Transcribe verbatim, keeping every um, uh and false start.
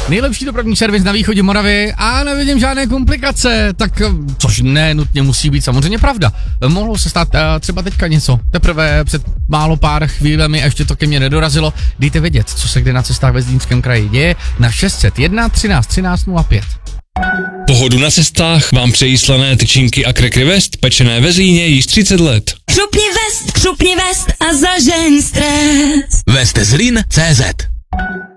Nejlepší dopravní servis na východě Moravy a nevidím žádné komplikace, tak což ne nutně musí být samozřejmě pravda. Mohlo se stát uh, třeba teďka něco, teprve před málo pár chvílemi, ještě to ke mně nedorazilo. Dejte vědět, co se kde na cestách ve Zlínském kraji děje na šest set jedna třináct třináct nula pět. Pohodu na cestách vám přejí slané tyčinky a Crackry West, pečené ve Zlíně již třicet let. Křupni vest, křupni vest a zažeň stres. West Zlín tečka cé zet